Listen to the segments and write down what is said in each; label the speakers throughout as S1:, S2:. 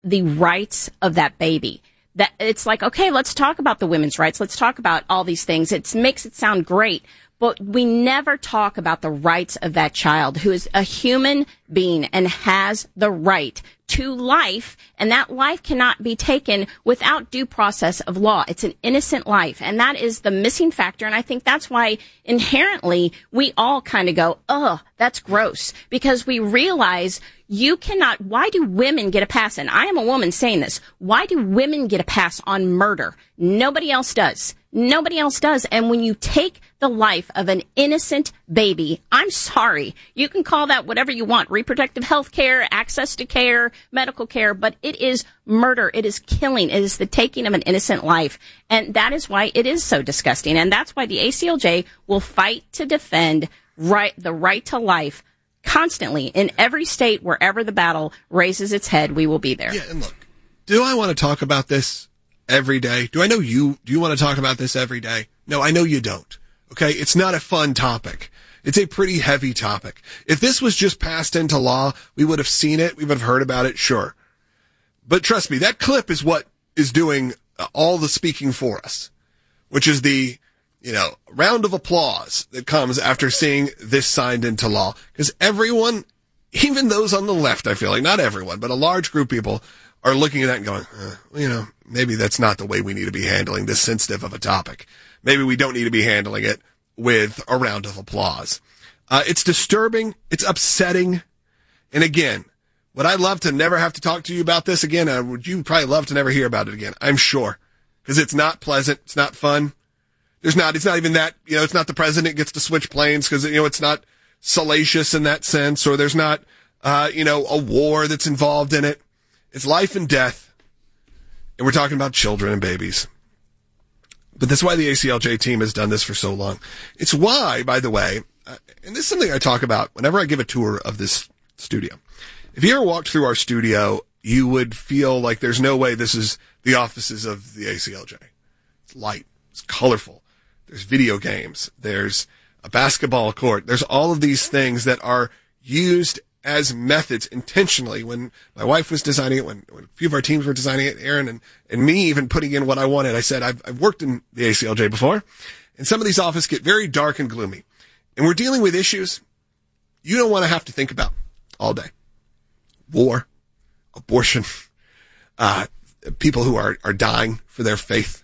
S1: the rights of that baby. That it's like, okay, let's talk about the women's rights. Let's talk about all these things. It makes it sound great, but we never talk about the rights of that child who is a human being and has the right to life, and that life cannot be taken without due process of law. It's an innocent life, and that is the missing factor, and I think that's why inherently we all kind of go, ugh, that's gross, because we realize you cannot, why do women get a pass? And I am a woman saying this. Why do women get a pass on murder? Nobody else does. Nobody else does. And when you take the life of an innocent baby, I'm sorry. You can call that whatever you want. Reproductive health care, access to care, medical care, but it is murder. It is killing. It is the taking of an innocent life. And that is why it is so disgusting. And that's why the ACLJ will fight to defend the right to life constantly in every state. Wherever the battle raises its head, we will be there.
S2: Yeah, and look, do I want to talk about this every day? Do I know you? Do you want to talk about this every day? No, I know you don't. Okay? It's not a fun topic. It's a pretty heavy topic. If this was just passed into law, we would have seen it. We would have heard about it, sure. But trust me, that clip is what is doing all the speaking for us, which is the, round of applause that comes after seeing this signed into law. Because everyone, even those on the left, I feel like, not everyone, but a large group of people are looking at that and going, maybe that's not the way we need to be handling this sensitive of a topic. Maybe we don't need to be handling it with a round of applause. It's disturbing. It's upsetting. And again, would I love to never have to talk to you about this again? Would you probably love to never hear about it again? I'm sure. Because it's not pleasant. It's not fun. It's not even that, it's not the president gets to switch planes because, it's not salacious in that sense, or there's not, a war that's involved in it. It's life and death. And we're talking about children and babies. But that's why the ACLJ team has done this for so long. It's why, by the way, and this is something I talk about whenever I give a tour of this studio. If you ever walked through our studio, you would feel like there's no way this is the offices of the ACLJ. It's light. It's colorful. There's video games. There's a basketball court. There's all of these things that are used as methods intentionally. When my wife was designing it, when a few of our teams were designing it, Aaron and me even putting in what I wanted, I said, I've worked in the ACLJ before, and some of these offices get very dark and gloomy. And we're dealing with issues you don't want to have to think about all day. War, abortion, people who are dying for their faith.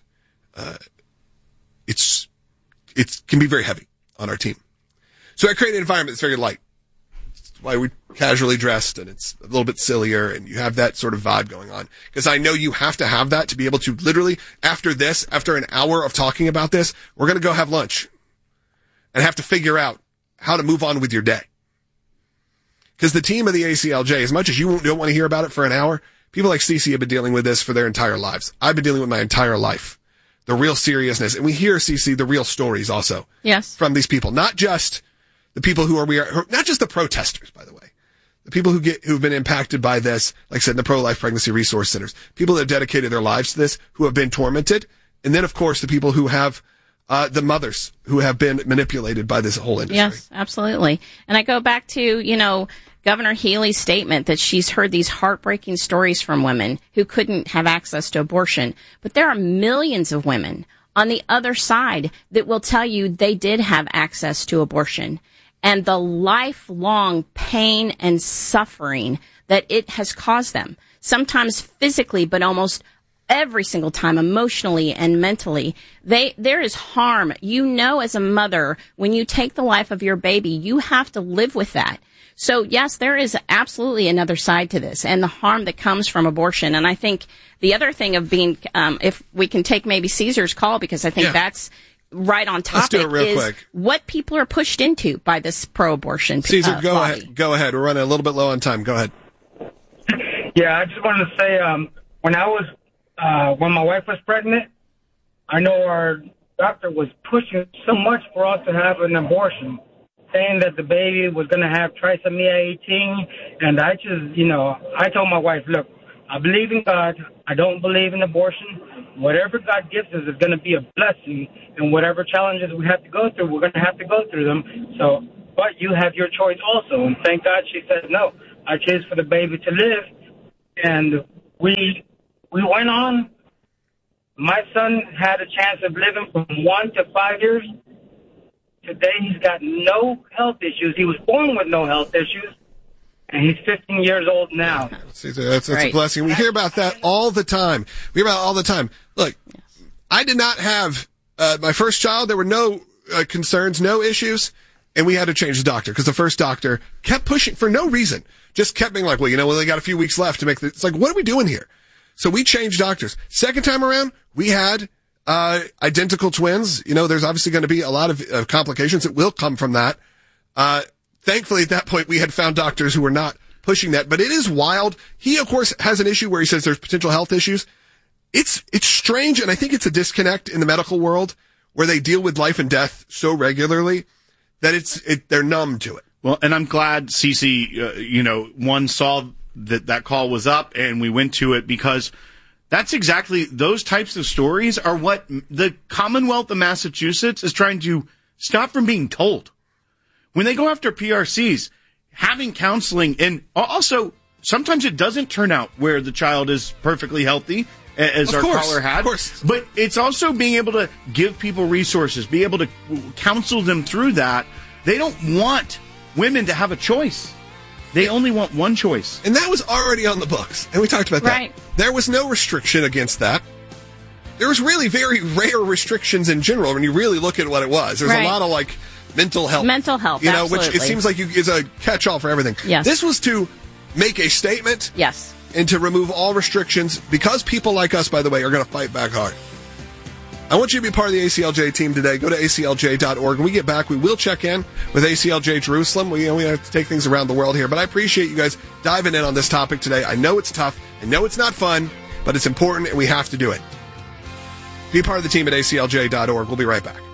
S2: It can be very heavy on our team. So I create an environment that's very light. That's why we're casually dressed, and it's a little bit sillier, and you have that sort of vibe going on. Because I know you have to have that to be able to literally, after an hour of talking about this, we're going to go have lunch and have to figure out how to move on with your day. Because the team of the ACLJ, as much as you don't want to hear about it for an hour, people like Cece have been dealing with this for their entire lives. I've been dealing with my entire life. The real seriousness. And we hear, Cece, the real stories also.
S1: Yes.
S2: From these people. Not just the people not just the protesters, by the way. The people who've been impacted by this, like I said, in the pro-life pregnancy resource centers. People that have dedicated their lives to this, who have been tormented. And then, of course, the people who have, the mothers who have been manipulated by this whole industry.
S1: Yes, absolutely. And I go back to, Governor Healey's statement that she's heard these heartbreaking stories from women who couldn't have access to abortion. But there are millions of women on the other side that will tell you they did have access to abortion, and the lifelong pain and suffering that it has caused them, sometimes physically, but almost every single time emotionally and mentally. There is harm. As a mother, when you take the life of your baby, you have to live with that. So, yes, there is absolutely another side to this and the harm that comes from abortion. And I think the other thing of being, if we can take maybe Caesar's call, because I think that's right on topic,
S2: Let's do it real quick.
S1: What people are pushed into by this pro-abortion
S2: Caesar, go
S1: lobby.
S2: ahead. Go ahead. We're running a little bit low on time. Go ahead.
S3: Yeah, I just wanted to say, when my wife was pregnant, I know our doctor was pushing so much for us to have an abortion, saying that the baby was going to have trisomy 18. And I just, I told my wife, look, I believe in God. I don't believe in abortion. Whatever God gives us is going to be a blessing. And whatever challenges we have to go through, we're going to have to go through them. So, but you have your choice also. And thank God she said no. I choose for the baby to live. And we went on. My son had a chance of living from 1 to 5 years. Today, he's got no health issues. He was born with no health issues, and he's 15 years old now.
S2: See, that's a blessing. We hear about that all the time. Look, I did not have my first child. There were no concerns, no issues, and we had to change the doctor because the first doctor kept pushing for no reason. Just kept being like, well, we only got a few weeks left to make it's like, what are we doing here? So we changed doctors. Second time around, we had identical twins. There's obviously going to be a lot of complications that will come from that. Thankfully, at that point, we had found doctors who were not pushing that. But it is wild. He, of course, has an issue where he says there's potential health issues. It's strange, and I think it's a disconnect in the medical world where they deal with life and death so regularly that they're numb to it.
S4: Well, and I'm glad Cece, one saw that call was up and we went to it because that's exactly those types of stories are what the Commonwealth of Massachusetts is trying to stop from being told. When they go after PRCs, having counseling, and also sometimes it doesn't turn out where the child is perfectly healthy, as our caller had.
S2: Of course.
S4: But it's also being able to give people resources, be able to counsel them through that. They don't want women to have a choice. They only want one choice.
S2: And that was already on the books. And we talked about that.
S1: Right.
S2: There was no restriction against that. There was really very rare restrictions in general when you really look at what it was. There's a lot of mental health.
S1: Mental health,
S2: which it seems like is a catch-all for everything.
S1: Yes.
S2: This was to make a statement.
S1: Yes.
S2: And to remove all restrictions because people like us, by the way, are going to fight back hard. I want you to be part of the ACLJ team today. Go to aclj.org. When we get back, we will check in with ACLJ Jerusalem. We have to take things around the world here, but I appreciate you guys diving in on this topic today. I know it's tough. I know it's not fun, but it's important and we have to do it. Be part of the team at aclj.org. We'll be right back.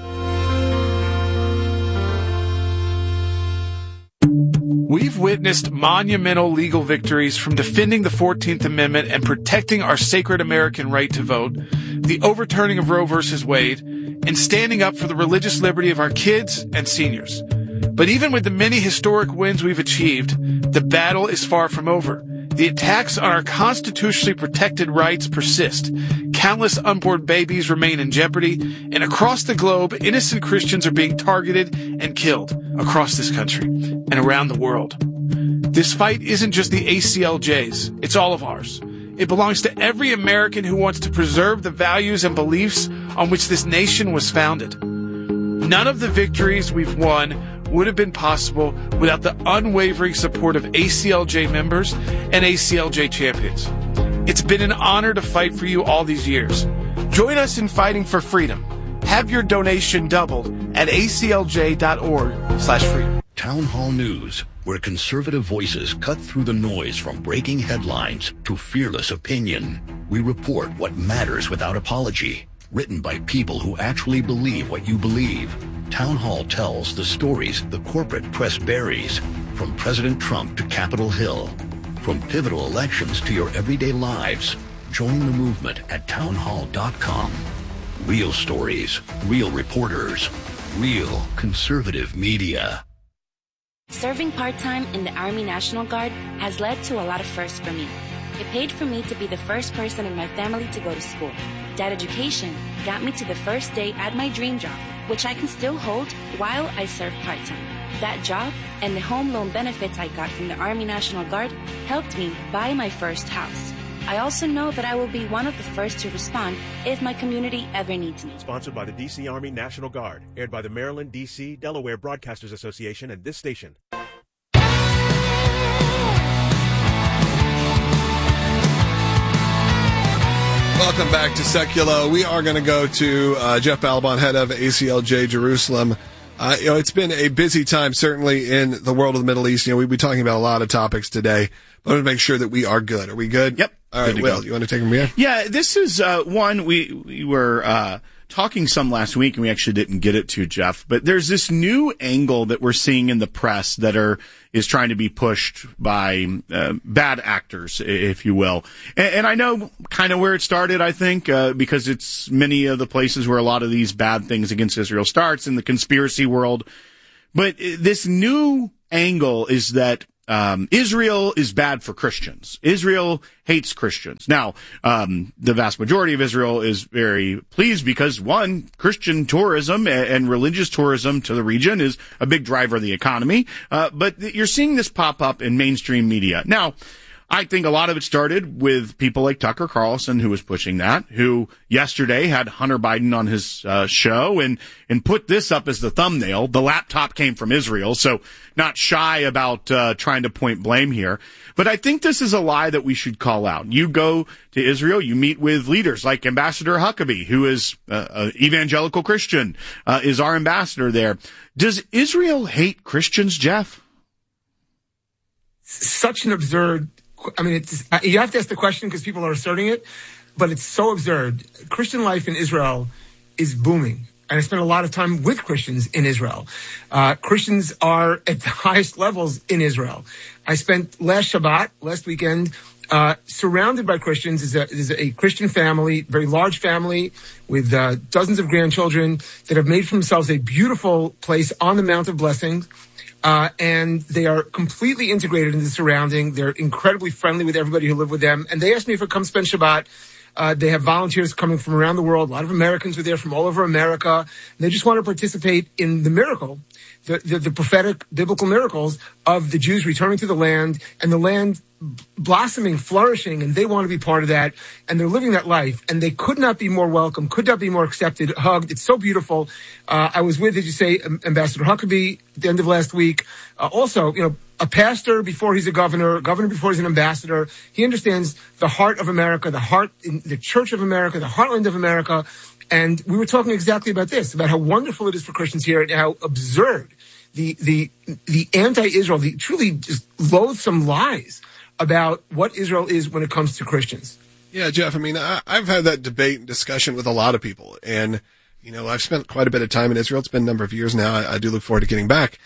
S5: We've witnessed monumental legal victories from defending the 14th Amendment and protecting our sacred American right to vote, the overturning of Roe v. Wade, and standing up for the religious liberty of our kids and seniors. But even with the many historic wins we've achieved, the battle is far from over. The attacks on our constitutionally protected rights persist. Countless unborn babies remain in jeopardy, and across the globe, innocent Christians are being targeted and killed across this country and around the world. This fight isn't just the ACLJ's, it's all of ours. It belongs to every American who wants to preserve the values and beliefs on which this nation was founded. None of the victories we've won would have been possible without the unwavering support of ACLJ members and ACLJ champions. It's been an honor to fight for you all these years. Join us in fighting for freedom. Have your donation doubled at aclj.org/freedom.
S6: Town Hall News, where conservative voices cut through the noise from breaking headlines to fearless opinion. We report what matters without apology. Written by people who actually believe what you believe. Town Hall tells the stories the corporate press buries, from President Trump to Capitol Hill, from pivotal elections to your everyday lives. Join the movement at townhall.com. Real stories, real reporters, real conservative media.
S7: Serving part-time in the Army National Guard has led to a lot of firsts for me. It paid for me to be the first person in my family to go to school. That education got me to the first day at my dream job, which I can still hold while I serve part-time. That job and the home loan benefits I got from the Army National Guard helped me buy my first house. I also know that I will be one of the first to respond if my community ever needs me.
S8: Sponsored by the D.C. Army National Guard, aired by the Maryland, D.C., Delaware Broadcasters Association and this station.
S2: Welcome back to Seculo. We are going to go to Jeff Balaban, head of ACLJ Jerusalem. It's been a busy time, certainly in the world of the Middle East. We'll be talking about a lot of topics today, but I want to make sure that we are good. Are we good?
S4: Yep.
S2: All right, Will, you want to take them again?
S4: Yeah, this is one we were talking some last week, and we actually didn't get it to, Jeff. But there's this new angle that we're seeing in the press that is trying to be pushed by bad actors, if you will. And I know kind of where it started, I think, because it's many of the places where a lot of these bad things against Israel starts in the conspiracy world. But this new angle is that Israel is bad for Christians. Israel hates Christians. Now, the vast majority of Israel is very pleased because, one, Christian tourism and religious tourism to the region is a big driver of the economy. But you're seeing this pop up in mainstream media. Now, I think a lot of it started with people like Tucker Carlson, who was pushing that, who yesterday had Hunter Biden on his show and put this up as the thumbnail. The laptop came from Israel, so not shy about trying to point blame here. But I think this is a lie that we should call out. You go to Israel, you meet with leaders like Ambassador Huckabee, who is an evangelical Christian, is our ambassador there. Does Israel hate Christians, Jeff?
S9: Such an absurd... I mean, you have to ask the question because people are asserting it, but it's so absurd. Christian life in Israel is booming. And I spent a lot of time with Christians in Israel. Christians are at the highest levels in Israel. I spent last weekend, surrounded by Christians. Is a Christian family, very large family with dozens of grandchildren that have made for themselves a beautiful place on the Mount of Blessings. And they are completely integrated into the surrounding. They're incredibly friendly with everybody who live with them. And they asked me if I'd come spend Shabbat. They have volunteers coming from around the world. A lot of Americans were there from all over America. They just want to participate in the miracle, the prophetic biblical miracles of the Jews returning to the land and the land blossoming, flourishing, and they want to be part of that. And they're living that life. And they could not be more welcome, could not be more accepted, hugged. It's so beautiful. I was with, as you say, Ambassador Huckabee at the end of last week. Also, a pastor before he's a governor before he's an ambassador. He understands the heart of America, the church of America, the heartland of America. And we were talking exactly about this, about how wonderful it is for Christians here and how absurd the anti-Israel, the truly just loathsome lies about what Israel is when it comes to Christians.
S2: Yeah, Jeff, I mean, I've had that debate and discussion with a lot of people. And, I've spent quite a bit of time in Israel. It's been a number of years now. I do look forward to getting back.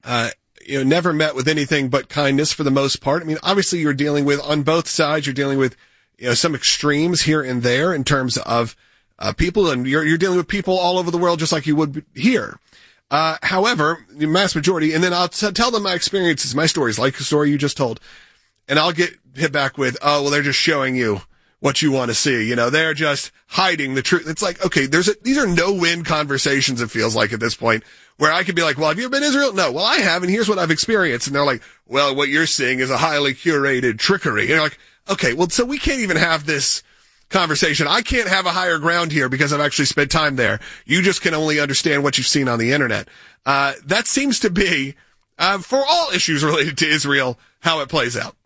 S2: Never met with anything but kindness for the most part. I mean, obviously you're dealing with, on both sides, you're dealing with, some extremes here and there in terms of, people, and you're dealing with people all over the world just like you would here. However, the mass majority, and then I'll tell them my experiences, my stories, like the story you just told. And I'll get hit back with, oh, well, they're just showing you what you want to see. They're just hiding the truth. It's like, okay, these are no-win conversations, it feels like at this point, where I could be like, well, have you ever been to Israel? No. Well, I have, and here's what I've experienced. And they're like, well, what you're seeing is a highly curated trickery. And you're like, okay, well, so we can't even have this conversation. I can't have a higher ground here because I've actually spent time there. You just can only understand what you've seen on the internet. That seems to be, for all issues related to Israel, how it plays out.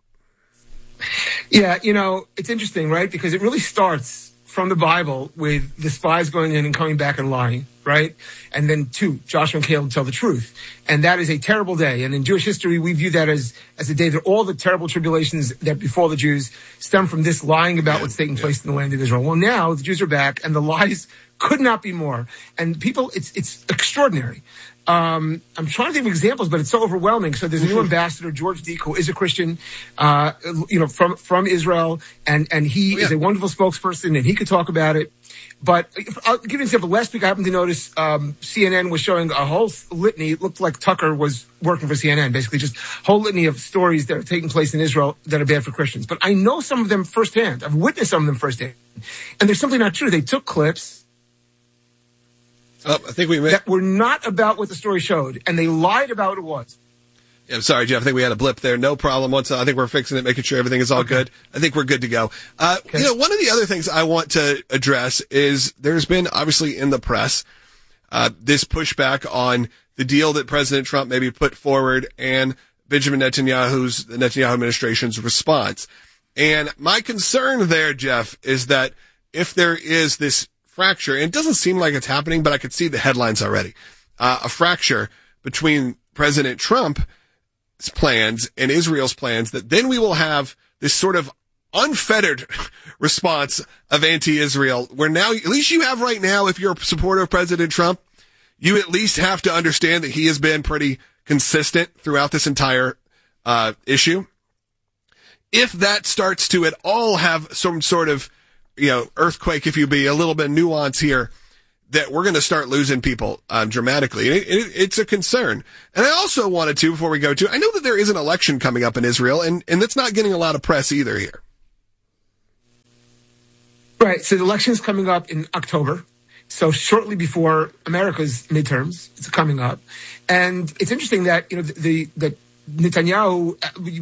S9: Yeah, it's interesting, right? Because it really starts from the Bible with the spies going in and coming back and lying, right? And then 2, Joshua and Caleb tell the truth. And that is a terrible day. And in Jewish history, we view that as a day that all the terrible tribulations that befall the Jews stem from this lying about what's taking place in the land of Israel. Well, now the Jews are back and the lies could not be more. And people, it's extraordinary. I'm trying to think of examples, but it's so overwhelming. So there's a new ambassador, George Deek, who is a Christian, from Israel, and he is a wonderful spokesperson, and he could talk about it. But I'll give you an example. Last week, I happened to notice CNN was showing a whole litany. It looked like Tucker was working for CNN, basically just whole litany of stories that are taking place in Israel that are bad for Christians. But I know some of them firsthand. I've witnessed some of them firsthand. And there's something not true. They took clips
S2: I think
S9: that were not about what the story showed, and they lied about what it was.
S2: Yeah, I'm sorry, Jeff. I think we had a blip there. No problem. I think we're fixing it, making sure everything is all good. I think we're good to go. Okay. One of the other things I want to address is there's been, obviously, in the press, this pushback on the deal that President Trump maybe put forward and the Netanyahu administration's response. And my concern there, Jeff, is that if there is this fracture, and it doesn't seem like it's happening, but I could see the headlines already, a fracture between President Trump's plans and Israel's plans, that then we will have this sort of unfettered response of anti-Israel, where now, at least you have right now, if you're a supporter of President Trump, you at least have to understand that he has been pretty consistent throughout this entire issue. If that starts to at all have some sort of earthquake, if you be a little bit of nuance here, that we're going to start losing people dramatically. It's a concern. And I also wanted to, before we go to, I know that there is an election coming up in Israel, and that's not getting a lot of press either here.
S9: Right. So the election is coming up in October. So shortly before America's midterms, it's coming up. And it's interesting that, that Netanyahu,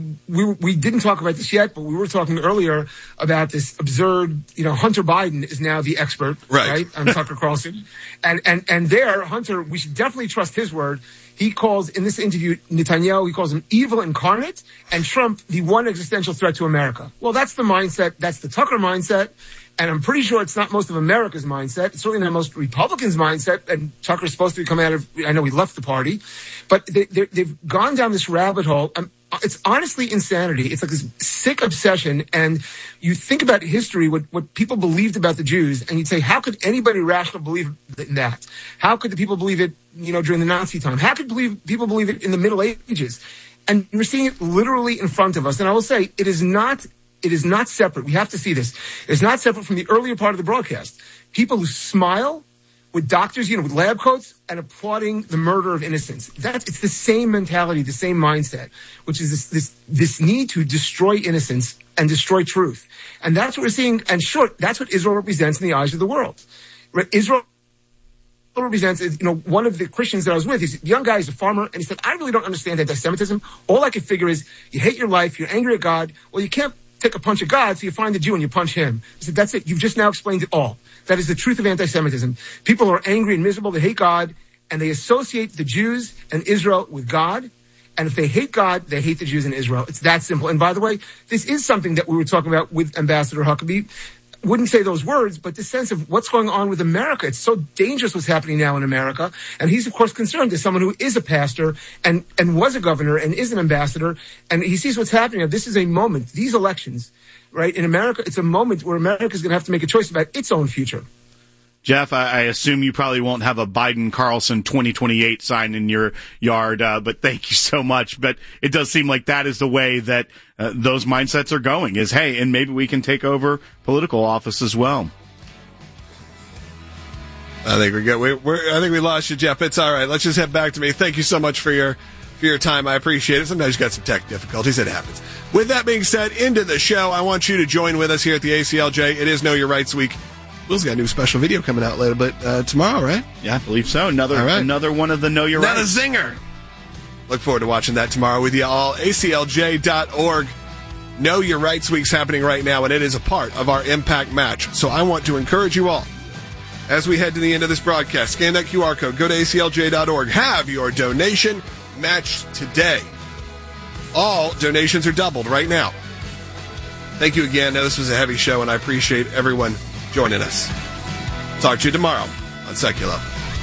S9: we didn't talk about this yet, but we were talking earlier about this absurd, Hunter Biden is now the expert, right? On Tucker Carlson. And there, Hunter, we should definitely trust his word. He calls, in this interview, Netanyahu, he calls him evil incarnate, and Trump the one existential threat to America. Well, that's the mindset. That's the Tucker mindset. And I'm pretty sure it's not most of America's mindset. It's certainly not most Republicans' mindset. And Tucker's supposed to be coming out of, I know he left the party, but they've gone down this rabbit hole. It's honestly insanity. It's like this sick obsession. And you think about history, what people believed about the Jews, and you'd say, how could anybody rational believe in that? How could the people believe it, during the Nazi time? How could people believe it in the Middle Ages? And we're seeing it literally in front of us. And I will say, it is not separate. We have to see this. It's not separate from the earlier part of the broadcast. People who smile with doctors, with lab coats and applauding the murder of innocents. It's the same mentality, the same mindset, which is this need to destroy innocence and destroy truth. And that's what we're seeing. And that's what Israel represents in the eyes of the world. Israel represents, one of the Christians that I was with, he's a young guy, he's a farmer, and he said, I really don't understand anti-Semitism. All I can figure is you hate your life, you're angry at God. Well, you can't take a punch at God, so you find the Jew and you punch him. He said, that's it. You've just now explained it all. That is the truth of anti-Semitism. People are angry and miserable. They hate God, and they associate the Jews and Israel with God. And if they hate God, they hate the Jews and Israel. It's that simple. And by the way, this is something that we were talking about with Ambassador Huckabee. Wouldn't say those words, but the sense of what's going on with America. It's so dangerous what's happening now in America. And he's, of course, concerned as someone who is a pastor and was a governor and is an ambassador. And he sees what's happening. This is a moment, these elections, right, in America, it's a moment where America is going to have to make a choice about its own future.
S4: Jeff, I assume you probably won't have a Biden-Carlson 2028 sign in your yard, but thank you so much. But it does seem like that is the way that those mindsets are going, is, hey, and maybe we can take over political office as well.
S2: I think we're good. I think we lost you, Jeff. It's all right. Let's just head back to me. Thank you so much for your time. I appreciate it. Sometimes you got some tech difficulties. It happens. With that being said, into the show, I want you to join with us here at the ACLJ. It is Know Your Rights Week. Will's got a new special video coming out later, but tomorrow, right?
S4: Yeah, I believe so. Another one of the Know Your Rights.
S2: Not a zinger. Look forward to watching that tomorrow with you all. ACLJ.org. Know Your Rights Week's happening right now, and it is a part of our Impact Match. So I want to encourage you all, as we head to the end of this broadcast, scan that QR code, go to ACLJ.org, have your donation matched today. All donations are doubled right now. Thank you again. Now, this was a heavy show, and I appreciate everyone joining us. Talk to you tomorrow on Secular.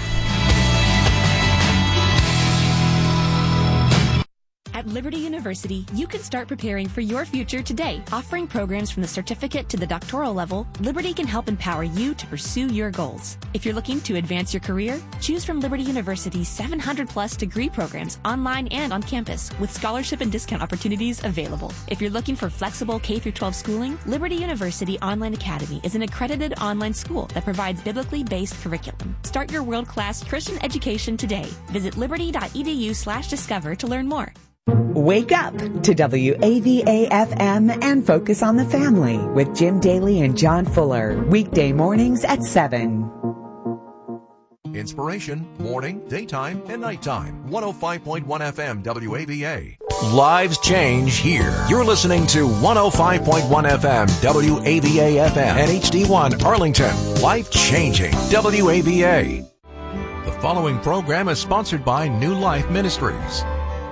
S10: At Liberty University, you can start preparing for your future today. Offering programs from the certificate to the doctoral level, Liberty can help empower you to pursue your goals. If you're looking to advance your career, choose from Liberty University's 700-plus degree programs online and on campus, with scholarship and discount opportunities available. If you're looking for flexible K-12 schooling, Liberty University Online Academy is an accredited online school that provides biblically based curriculum. Start your world-class Christian education today. Visit liberty.edu/discover to learn more.
S11: Wake up to WAVA-FM and Focus on the Family with Jim Daly and John Fuller. Weekday mornings at 7.
S12: Inspiration, morning, daytime, and nighttime. 105.1 FM WAVA.
S13: Lives change here. You're listening to 105.1 FM WAVA-FM and HD1 Arlington. Life changing WAVA.
S12: The following program is sponsored by New Life Ministries.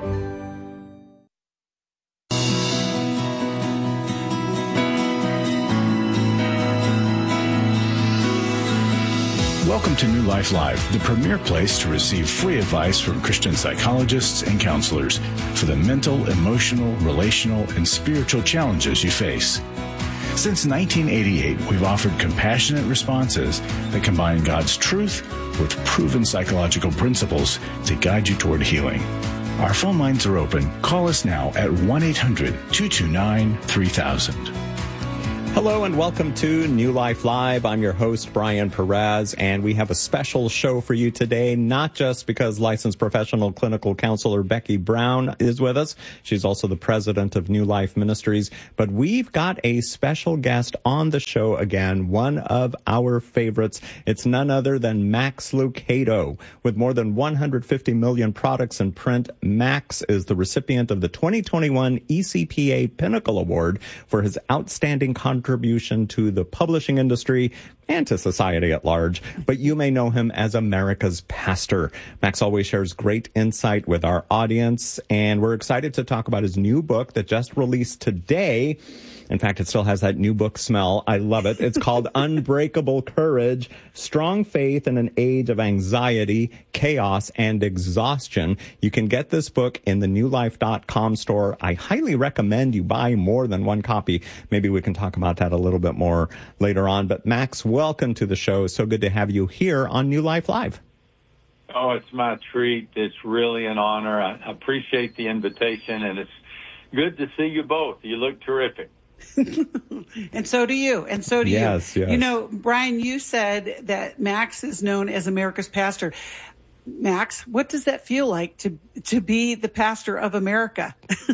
S14: Welcome to New Life Live, the premier place to receive free advice from Christian psychologists and counselors for the mental, emotional, relational, and spiritual challenges you face. Since 1988, we've offered compassionate responses that combine God's truth with proven psychological principles to guide you toward healing. Our phone lines are open. Call us now at 1-800-229-3000.
S15: Hello and welcome to New Life Live. I'm your host, Brian Perez, and we have a special show for you today, not just because licensed professional clinical counselor Becky Brown is with us. She's also the president of New Life Ministries, but we've got a special guest on the show again, one of our favorites. It's none other than Max Lucado. With more than 150 million products in print, Max is the recipient of the 2021 ECPA Pinnacle Award for his outstanding contribution to the publishing industry and to society at large, but you may know him as America's pastor. Max always shares great insight with our audience, and we're excited to talk about his new book that just released today. In fact, it still has that new book smell. I love it. It's called Unbreakable Courage, Strong Faith in an Age of Anxiety, Chaos, and Exhaustion. You can get this book in the newlife.com store. I highly recommend you buy more than one copy. Maybe we can talk about that a little bit more later on. But Max, welcome to the show. It's so good to have you here on New Life Live.
S16: Oh, it's my treat. It's really an honor. I appreciate the invitation, and it's good to see you both. You look terrific.
S17: And so do you. And so do
S15: yes,
S17: you.
S15: Yes.
S17: You know, Brian, you said that Max is known as America's pastor. Max, what does that feel like to be the pastor of America?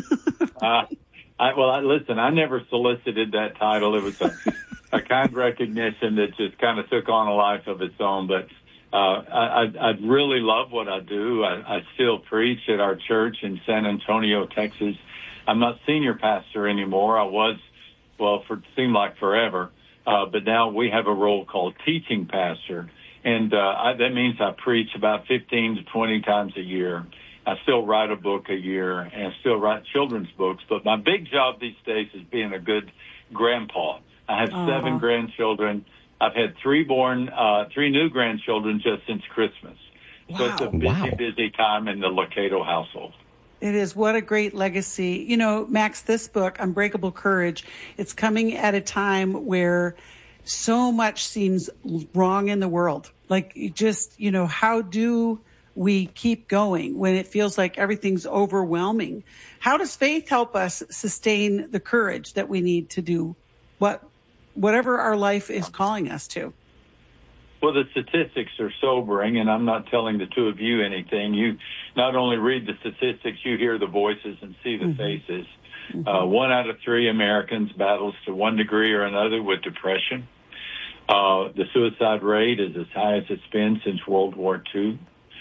S16: Listen, I never solicited that title. It was a kind recognition that just kind of took on a life of its own. But I really love what I do. I still preach at our church in San Antonio, Texas. I'm not senior pastor anymore. I was, seemed like forever. But now we have a role called teaching pastor. And that means I preach about 15 to 20 times a year. I still write a book a year, and I still write children's books. But my big job these days is being a good grandpa. I have 7 grandchildren. I've had 3 new grandchildren just since Christmas. Wow. So it's a busy time in the Lucado household.
S17: It is. What a great legacy. You know, Max, this book, Unbreakable Courage, it's coming at a time where so much seems wrong in the world. Like, just, you know, how do we keep going when it feels like everything's overwhelming? How does faith help us sustain the courage that we need to do whatever our life is calling us to?
S16: Well, the statistics are sobering, and I'm not telling the two of you anything. You not only read the statistics, you hear the voices and see the faces. 1 out of 3 Americans battles to one degree or another with depression. The suicide rate is as high as it's been since World War II.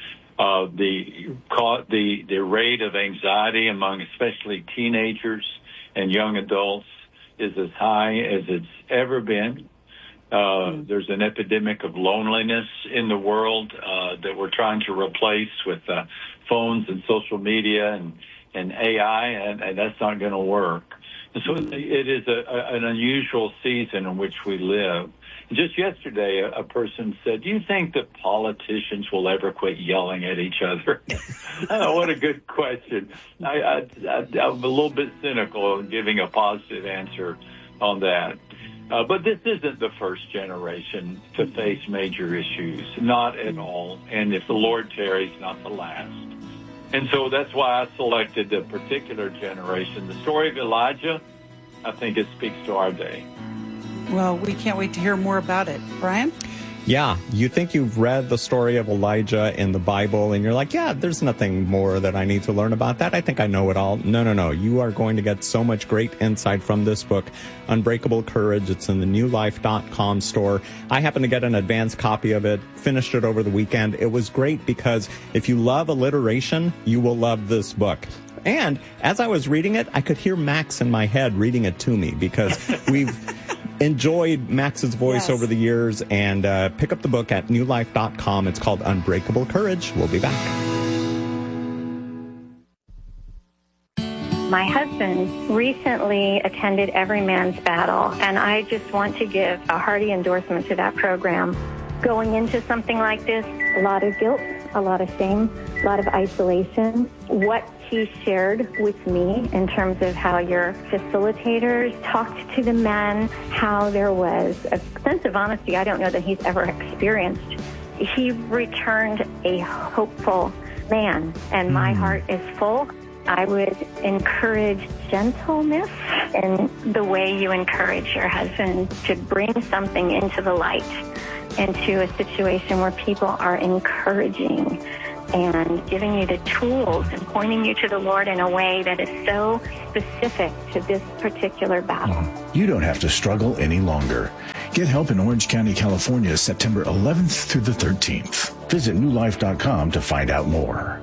S16: The rate of anxiety among especially teenagers and young adults is as high as it's ever been. There's an epidemic of loneliness in the world that we're trying to replace with phones and social media and AI, and that's not going to work. And so it is an unusual season in which we live. Just yesterday, a person said, "Do you think that politicians will ever quit yelling at each other?" What a good question. I'm a little bit cynical in giving a positive answer on that. But this isn't the first generation to face major issues, not at all. And if the Lord tarries, not the last. And so that's why I selected a particular generation. The story of Elijah, I think it speaks to our day.
S17: Well, we can't wait to hear more about it. Brian?
S15: Yeah, you think you've read the story of Elijah in the Bible, and you're like, yeah, there's nothing more that I need to learn about that. I think I know it all. No. You are going to get so much great insight from this book, Unbreakable Courage. It's in the newlife.com store. I happened to get an advance copy of it, finished it over the weekend. It was great because if you love alliteration, you will love this book. And as I was reading it, I could hear Max in my head reading it to me because we've enjoyed Max's voice over the years. And pick up the book at newlife.com. It's called Unbreakable Courage. We'll be back.
S18: My husband recently attended Every Man's Battle, and I just want to give a hearty endorsement to that program. Going into something like this, a lot of guilt, a lot of shame, a lot of isolation. What he shared with me in terms of how your facilitators talked to the men, how there was a sense of honesty I don't know that he's ever experienced. He returned a hopeful man, and my heart is full. I would encourage gentleness in the way you encourage your husband to bring something into the light, into a situation where people are encouraging and giving you the tools and pointing you to the Lord in a way that is so specific to this particular battle.
S14: You don't have to struggle any longer. Get help in Orange County, California, September 11th through the 13th. Visit newlife.com to find out more.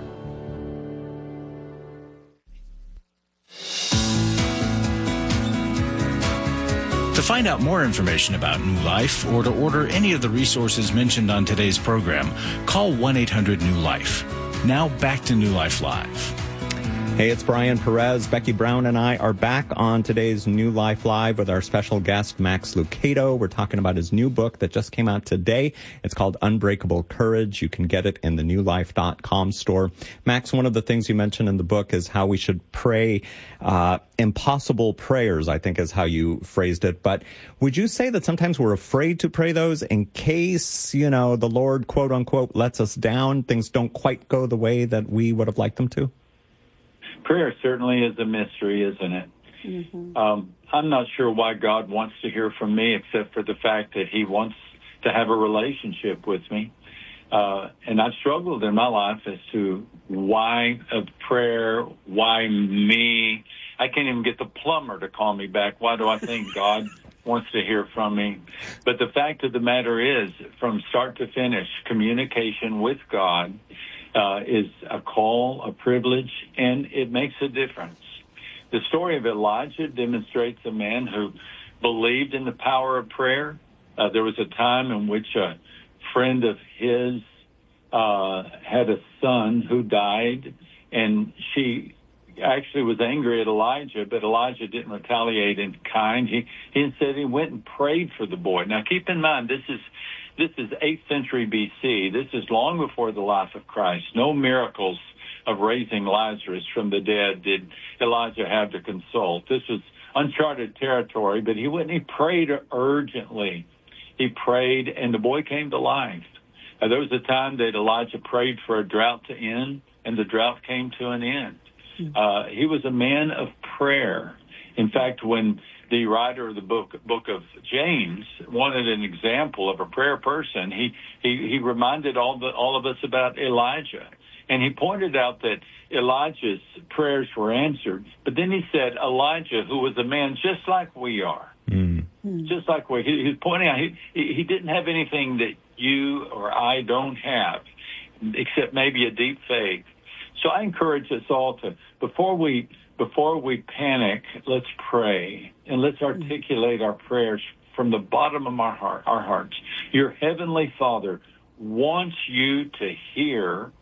S14: To find out more information about New Life or to order any of the resources mentioned on today's program, call 1-800-NEW-LIFE. Now back to New Life Live.
S15: Hey, it's Brian Perez. Becky Brown and I are back on today's New Life Live with our special guest, Max Lucado. We're talking about his new book that just came out today. It's called Unbreakable Courage. You can get it in the newlife.com store. Max, one of the things you mentioned in the book is how we should pray impossible prayers, I think is how you phrased it. But would you say that sometimes we're afraid to pray those in case, the Lord, quote unquote, lets us down, things don't quite go the way that we would have liked them to?
S16: Prayer certainly is a mystery, isn't it? Mm-hmm. I'm not sure why God wants to hear from me, except for the fact that he wants to have a relationship with me. And I've struggled in my life as to why a prayer, why me. I can't even get the plumber to call me back. Why do I think God wants to hear from me? But the fact of the matter is, from start to finish, communication with God is a call, a privilege, and it makes a difference. The story of Elijah demonstrates a man who believed in the power of prayer. There was a time in which a friend of his had a son who died, and she actually was angry at Elijah, but Elijah didn't retaliate in kind. He instead he went and prayed for the boy. Now, keep in mind, this is 8th century BC. This is long before the life of Christ. No miracles of raising Lazarus from the dead did Elijah have to consult. This was uncharted territory, but he prayed urgently. He prayed, and the boy came to life. There was a time that Elijah prayed for a drought to end, and the drought came to an end. He was a man of prayer. In fact, when the writer of the book of James wanted an example of a prayer person, he reminded all of us about Elijah. And he pointed out that Elijah's prayers were answered. But then he said, Elijah, who was a man just like we are, just like we, he was pointing out he didn't have anything that you or I don't have, except maybe a deep faith. So I encourage us all to, before we panic, let's pray and let's articulate our prayers from the bottom of our hearts. Your Heavenly Father wants to hear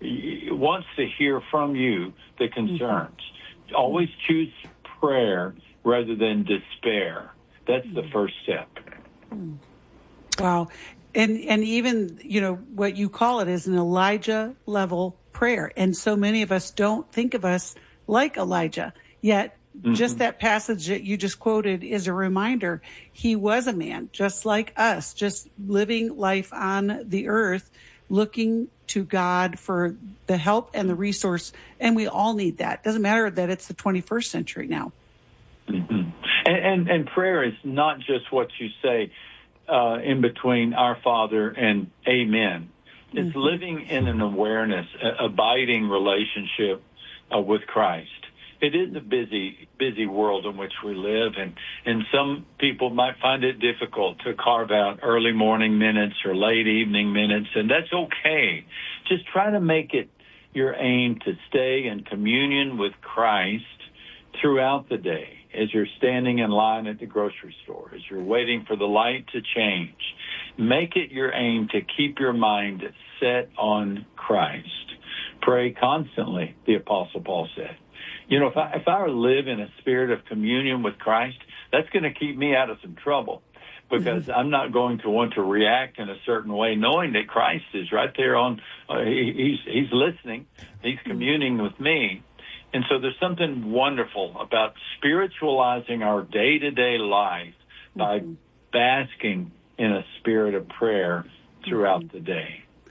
S16: from you the concerns. Always choose prayer rather than despair. That's the first step.
S17: Wow. And even, what you call it is an Elijah level prayer. And so many of us don't think of us like Elijah. Yet just that passage that you just quoted is a reminder. He was a man just like us, just living life on the earth, looking to God for the help and the resource. And we all need that. Doesn't matter that it's the 21st century now.
S16: Mm-hmm. And prayer is not just what you say in between our Father and Amen. It's living in an awareness, abiding relationship with Christ. It is a busy world in which we live, and some people might find it difficult to carve out early morning minutes or late evening minutes, and that's okay. Just try to make it your aim to stay in communion with Christ throughout the day, as you're standing in line at the grocery store, as you're waiting for the light to change. Make it your aim to keep your mind set on Christ. Pray constantly, the Apostle Paul said. If I live in a spirit of communion with Christ, that's going to keep me out of some trouble, because I'm not going to want to react in a certain way, knowing that Christ is right there he's listening, he's communing with me. And so there's something wonderful about spiritualizing our day-to-day life by basking in a spirit of prayer throughout the day.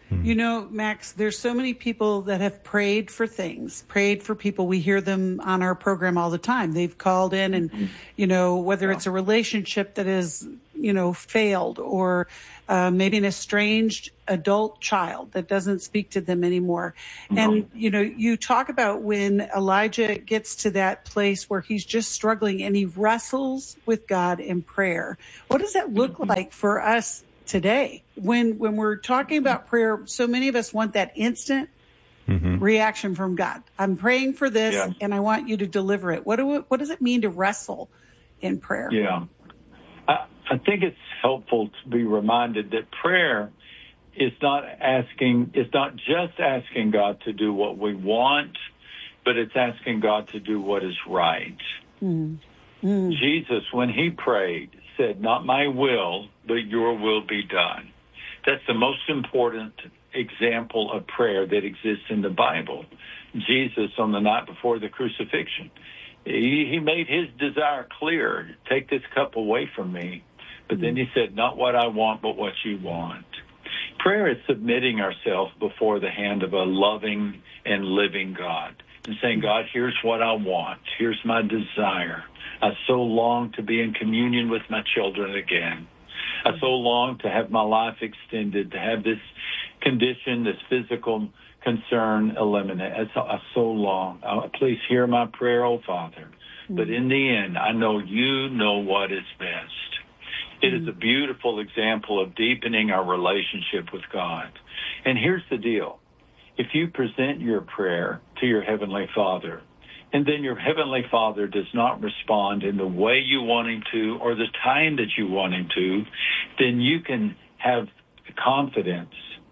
S17: You know, Max, there's so many people that have prayed for things, prayed for people. We hear them on our program all the time. They've called in and, you know, whether it's a relationship that is, you know, failed, or maybe an estranged adult child that doesn't speak to them anymore. And, you know, you talk about when Elijah gets to that place where he's just struggling and he wrestles with God in prayer. What does that look like for us today? When we're talking about prayer, so many of us want that instant reaction from God. I'm praying for this and I want you to deliver it. What does it mean to wrestle in prayer?
S16: Yeah. I think it's helpful to be reminded that prayer is not just asking God to do what we want, but it's asking God to do what is right. Jesus, when he prayed, said, "Not my will, but your will be done." That's the most important example of prayer that exists in the Bible. Jesus, on the night before the crucifixion, he made his desire clear: take this cup away from me. But then he said, "Not what I want, but what you want." Prayer is submitting ourselves before the hand of a loving and living God and saying, "God, here's what I want. Here's my desire. I so long to be in communion with my children again. I so long to have my life extended, to have this condition, this physical concern eliminated. I so long. Please hear my prayer, oh Father. But in the end, I know you know what is best." It is a beautiful example of deepening our relationship with God. And here's the deal. If you present your prayer to your Heavenly Father, and then your Heavenly Father does not respond in the way you want him to or the time that you want him to, then you can have confidence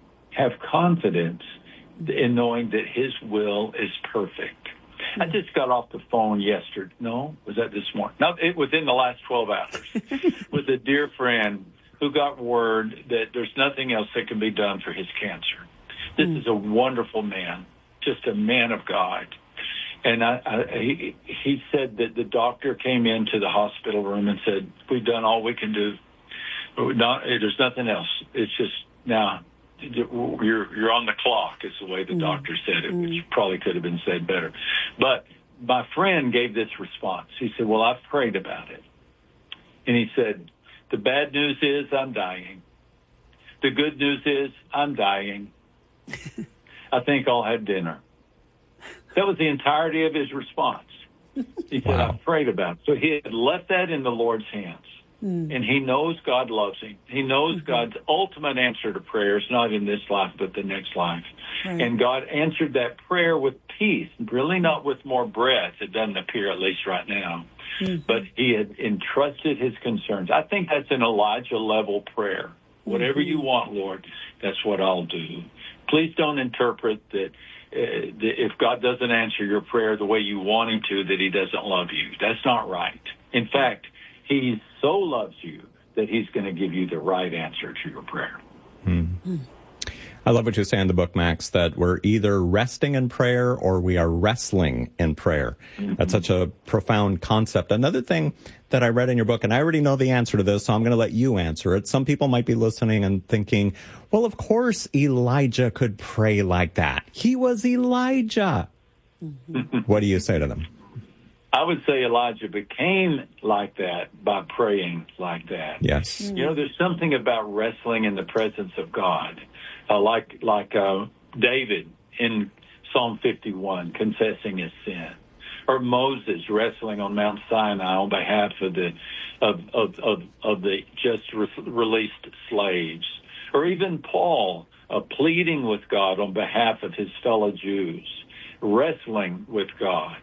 S16: in knowing that his will is perfect. I just got off the phone yesterday. No, was that this morning? No, it was in the last 12 hours with a dear friend who got word that there's nothing else that can be done for his cancer. This is a wonderful man, just a man of God. And he said that the doctor came into the hospital room and said, "We've done all we can do. There's nothing else. It's just now you're on the clock," is the way the doctor said it, which probably could have been said better. But my friend gave this response. He said, "Well, I've prayed about it." And he said, "The bad news is I'm dying. The good news is I'm dying. I think I'll have dinner." That was the entirety of his response. He said, "I've prayed about it." So he had left that in the Lord's hands. And he knows God loves him. He knows God's ultimate answer to prayer is not in this life, but the next life. Right. And God answered that prayer with peace, really not with more breath. It doesn't appear, at least right now. But he had entrusted his concerns. I think that's an Elijah-level prayer. Whatever you want, Lord, that's what I'll do. Please don't interpret that if God doesn't answer your prayer the way you want him to, that he doesn't love you. That's not right. In fact, he so loves you that he's going to give you the right answer to your prayer.
S15: I love what you say in the book, Max, that we're either resting in prayer or we are wrestling in prayer. That's such a profound concept. Another thing that I read in your book, and I already know the answer to this, so I'm going to let you answer it. Some people might be listening and thinking, well, of course Elijah could pray like that. He was Elijah. What do you say to them?
S16: I would say Elijah became like that by praying like that.
S15: Yes.
S16: You know, there's something about wrestling in the presence of God, like David in Psalm 51 confessing his sin, or Moses wrestling on Mount Sinai on behalf of the just released slaves, or even Paul pleading with God on behalf of his fellow Jews, wrestling with God.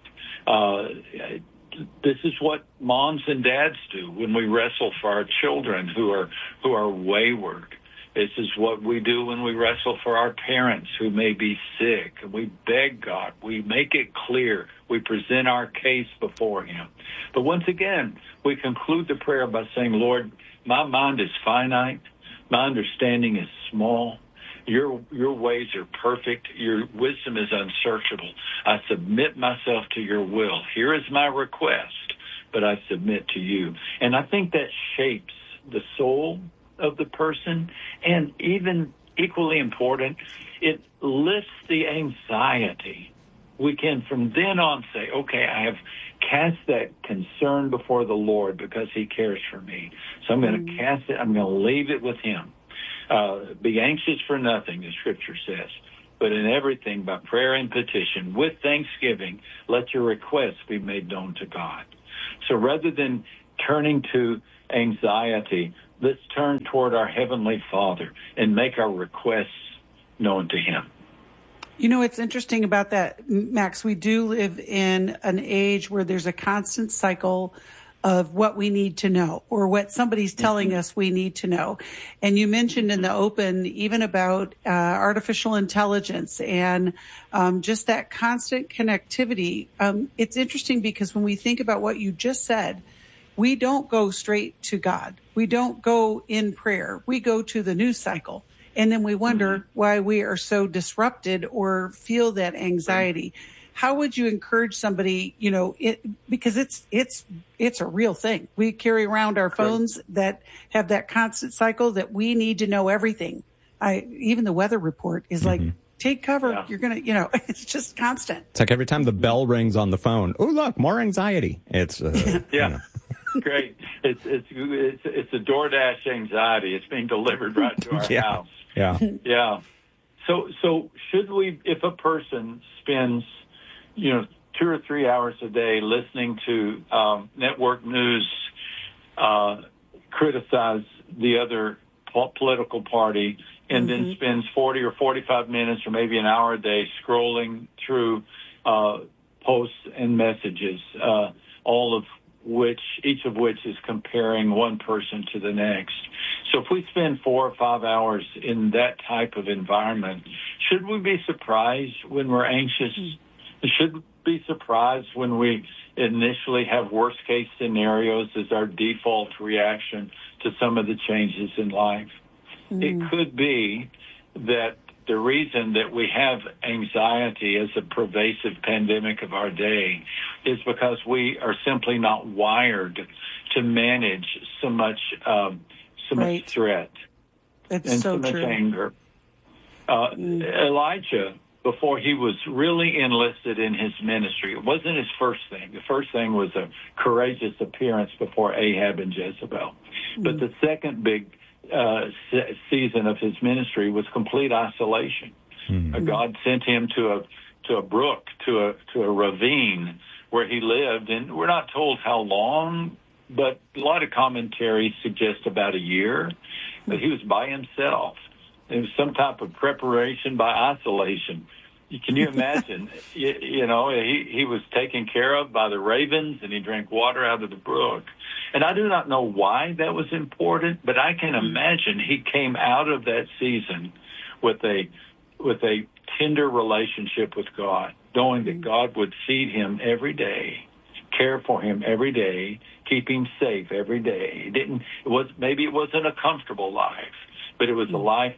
S16: This is what moms and dads do when we wrestle for our children who are wayward. This is what we do when we wrestle for our parents who may be sick. We beg God. We make it clear. We present our case before him. But once again, we conclude the prayer by saying, Lord, my mind is finite. My understanding is small. Your ways are perfect. Your wisdom is unsearchable. I submit myself to your will. Here is my request, but I submit to you. And I think that shapes the soul of the person and even equally important, it lifts the anxiety. We can from then on say, okay, I have cast that concern before the Lord because he cares for me. So I'm going to cast it. I'm going to leave it with him. Be anxious for nothing, the scripture says, but in everything by prayer and petition with thanksgiving, let your requests be made known to God. So rather than turning to anxiety, let's turn toward our Heavenly Father and make our requests known to him.
S17: You know, it's interesting about that, Max. We do live in an age where there's a constant cycle of what we need to know or what somebody's telling us we need to know. And you mentioned in the open even about artificial intelligence and just that constant connectivity. It's interesting because when we think about what you just said, we don't go straight to God. We don't go in prayer. We go to the news cycle. And then we wonder why we are so disrupted or feel that anxiety. How would you encourage somebody, you know, because it's a real thing. We carry around our phones that have that constant cycle that we need to know everything. Even the weather report is like, take cover. Yeah. You're going to, you know, it's just constant.
S15: It's like every time the bell rings on the phone, oh, look, more anxiety. It's,
S16: yeah.
S15: You know.
S16: Great. It's a DoorDash anxiety. It's being delivered right to our house.
S15: Yeah.
S16: Yeah. So should we, if a person spends, 2 or 3 hours a day listening to network news criticize the other political party and then spends 40 or 45 minutes or maybe an hour a day scrolling through posts and messages, each of which is comparing one person to the next. So if we spend 4 or 5 hours in that type of environment, should we be surprised when we're anxious? Should we be surprised when we initially have worst-case scenarios as our default reaction to some of the changes in life? It could be that the reason that we have anxiety as a pervasive pandemic of our day is because we are simply not wired to manage so much threat and so much anger. Elijah, before he was really enlisted in his ministry, it wasn't his first thing. The first thing was a courageous appearance before Ahab and Jezebel. But the second big season of his ministry was complete isolation. God sent him to a brook, to a ravine where he lived, and we're not told how long, but a lot of commentaries suggest about a year. But he was by himself. It was some type of preparation by isolation. Can you imagine? He was taken care of by the ravens, and he drank water out of the brook. And I do not know why that was important, but I can imagine he came out of that season with a tender relationship with God, knowing that God would feed him every day, care for him every day, keep him safe every day. Maybe it wasn't a comfortable life, but it was a life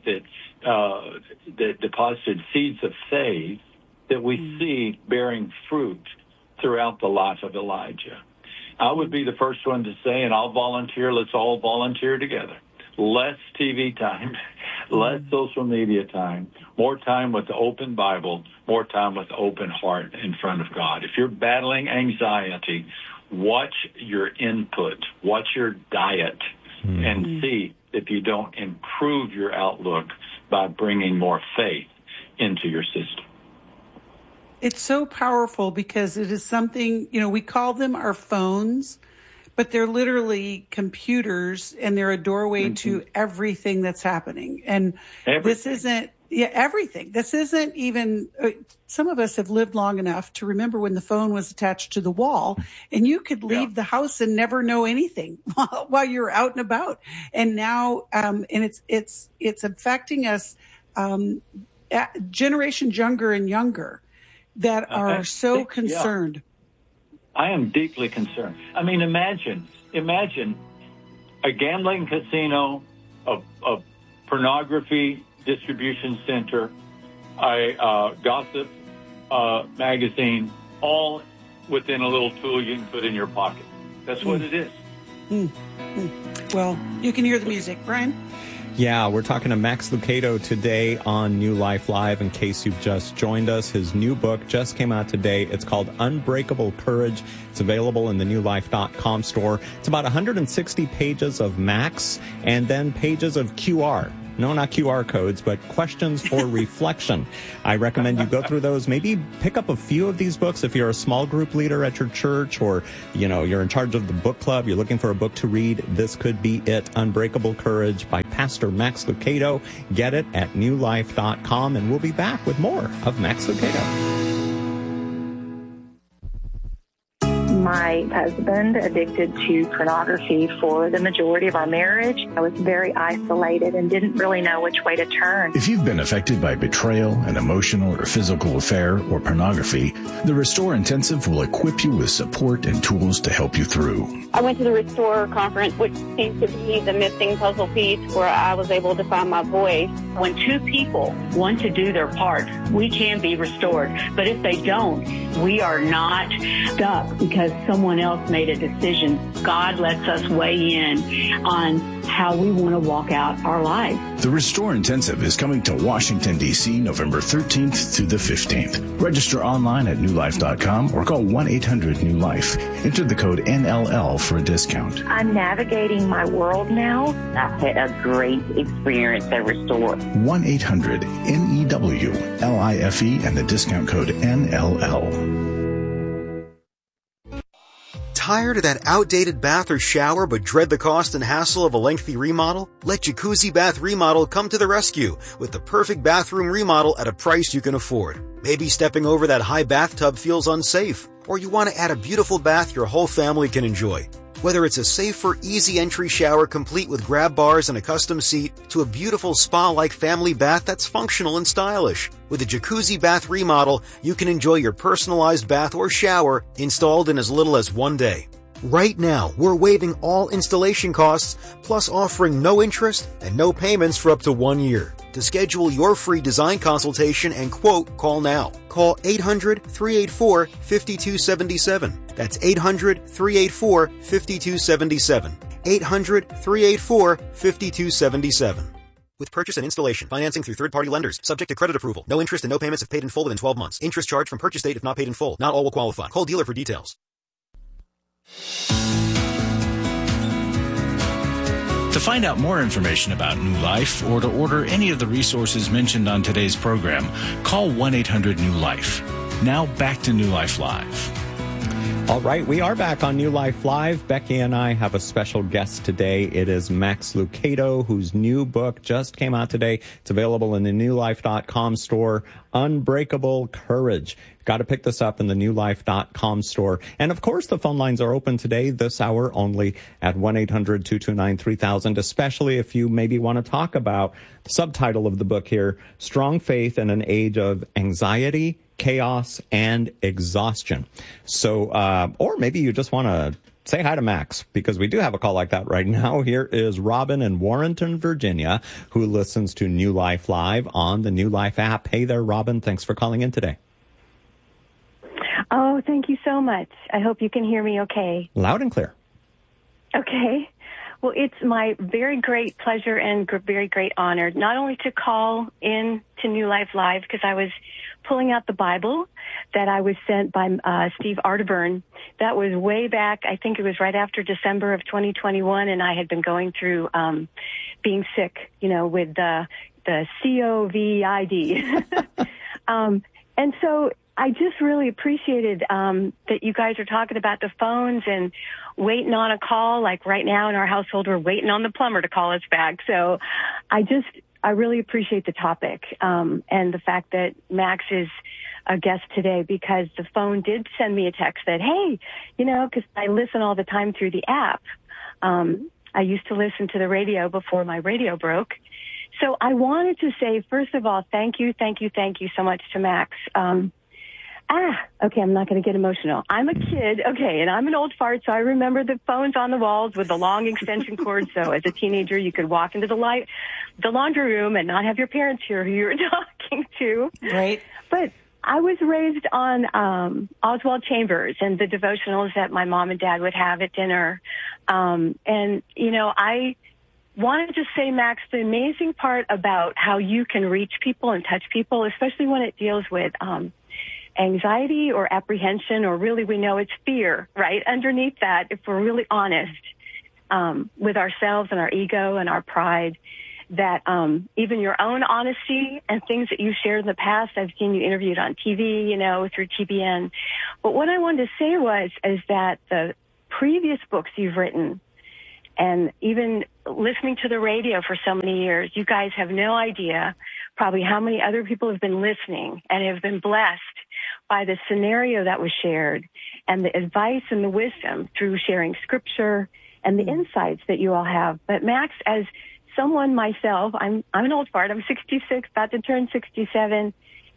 S16: that deposited seeds of faith that we see bearing fruit throughout the life of Elijah. I would be the first one to say, and I'll volunteer, let's all volunteer together. Less TV time, less social media time, more time with the open Bible, more time with the open heart in front of God. If you're battling anxiety, watch your input, watch your diet, and see if you don't improve your outlook by bringing more faith into your system.
S17: It's so powerful because it is something, we call them our phones, but they're literally computers and they're a doorway to everything that's happening. And this isn't, everything. This isn't even, some of us have lived long enough to remember when the phone was attached to the wall and you could leave the house and never know anything while you're out and about. And now, and it's affecting us, generations younger and younger that are so concerned.
S16: I am deeply concerned. I mean, imagine a gambling casino, a pornography distribution center, a gossip magazine, all within a little tool you can put in your pocket. That's what it is.
S17: Well, you can hear the music, Brian.
S15: Yeah, we're talking to Max Lucado today on New Life Live. In case you've just joined us, his new book just came out today. It's called Unbreakable Courage. It's available in the newlife.com store. It's about 160 pages of Max and then pages of QR. No, not QR codes, but questions for reflection. I recommend you go through those. Maybe pick up a few of these books if you're a small group leader at your church, or, you're in charge of the book club. You're looking for a book to read. This could be it. Unbreakable Courage by Pastor Max Lucado. Get it at newlife.com, and we'll be back with more of Max Lucado.
S18: My husband addicted to pornography for the majority of our marriage. I was very isolated and didn't really know which way to turn.
S14: If you've been affected by betrayal, an emotional or physical affair, or pornography, the Restore Intensive will equip you with support and tools to help you through.
S19: I went to the Restore conference, which seems to be the missing puzzle piece where I was able to find my voice.
S20: When two people want to do their part, we can be restored. But if they don't, we are not stuck because someone else made a decision. God lets us weigh in on how we want to walk out our life.
S14: The Restore Intensive is coming to Washington, D.C. November 13th through the 15th. Register online at newlife.com or call 1-800-NEW-LIFE. Enter the code NLL for a discount.
S18: I'm navigating my world now.
S21: I've had a great experience at Restore.
S14: 1-800-NEWLIFE and the discount code NLL.
S22: Tired of that outdated bath or shower but dread the cost and hassle of a lengthy remodel? Let Jacuzzi Bath Remodel come to the rescue with the perfect bathroom remodel at a price you can afford. Maybe stepping over that high bathtub feels unsafe, or you want to add a beautiful bath your whole family can enjoy. Whether it's a safer, easy entry shower complete with grab bars and a custom seat, to a beautiful spa-like family bath that's functional and stylish. With a Jacuzzi Bath Remodel, you can enjoy your personalized bath or shower installed in as little as 1 day. Right now, we're waiving all installation costs, plus offering no interest and no payments for up to 1 year. To schedule your free design consultation and quote, call now. Call 800-384-5277. That's 800-384-5277. 800-384-5277. With purchase and installation, financing through third-party lenders, subject to credit approval. No interest and no payments if paid in full within 12 months. Interest charged from purchase date if not paid in full. Not all will qualify. Call dealer for details.
S14: To find out more information about New Life or to order any of the resources mentioned on today's program, call 1-800-NEW-LIFE. Now back to New Life Live.
S15: All right, we are back on New Life Live. Becky and I have a special guest today. It is Max Lucado, whose new book just came out today. It's available in the newlife.com store, Unbreakable Courage. Got to pick this up in the newlife.com store. And of course, the phone lines are open today, this hour only, at 1-800-229-3000, especially if you maybe want to talk about the subtitle of the book here, Strong Faith in an Age of Anxiety, Chaos, and Exhaustion. So, or maybe you just want to say hi to Max, because we do have a call like that right now. Here is Robin in Warrenton, Virginia, who listens to New Life Live on the New Life app. Hey there, Robin. Thanks for calling in today.
S18: Oh, thank you so much. I hope you can hear me okay.
S15: Loud and clear.
S18: Okay. Well, it's my very great pleasure and very great honor not only to call in to New Life Live, because I was pulling out the Bible that I was sent by Steve Arterburn. That was way back, I think it was right after December of 2021, and I had been going through being sick, with the COVID. And so I just really appreciated that you guys are talking about the phones and waiting on a call. Like right now in our household, we're waiting on the plumber to call us back. So I really appreciate the topic and the fact that Max is a guest today, because the phone did send me a text that, hey, because I listen all the time through the app. I used to listen to the radio before my radio broke. So I wanted to say, first of all, thank you so much to Max. Okay, I'm not going to get emotional. I'm a kid, and I'm an old fart, so I remember the phones on the walls with the long extension cords. So as a teenager, you could walk into the laundry room and not have your parents hear who you were talking to.
S17: Right.
S18: But I was raised on Oswald Chambers and the devotionals that my mom and dad would have at dinner. And,
S1: wanted to say, Max, the amazing part about how you can reach people and touch people, especially when it deals with anxiety or apprehension, or really we know it's fear, right? Underneath that, if we're really honest with ourselves and our ego and our pride, that even your own honesty and things that you've shared in the past, I've seen you interviewed on TV, through TBN. But what I wanted to say is that the previous books you've written, and even listening to the radio for so many years, you guys have no idea probably how many other people have been listening and have been blessed by the scenario that was shared and the advice and the wisdom through sharing scripture and the insights that you all have. But Max, as someone myself, I'm an old fart. I'm 66, about to turn 67.